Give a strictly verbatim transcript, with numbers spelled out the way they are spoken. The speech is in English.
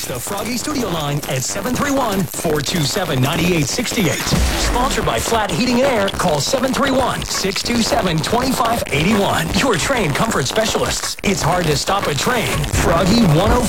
the Froggy Studio line at seven three one, four two seven, nine eight six eight. Sponsored by Flat Heating and Air. Call seven three one, six two seven, two five eight one. Your train comfort specialists. It's hard to stop a train. Froggy one oh